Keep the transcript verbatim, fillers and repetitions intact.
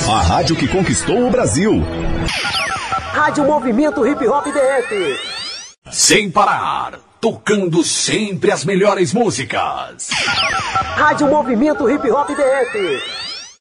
A rádio que conquistou o Brasil. Rádio Movimento Hip Hop D F. Sem parar, tocando sempre as melhores músicas. Rádio Movimento Hip Hop D F.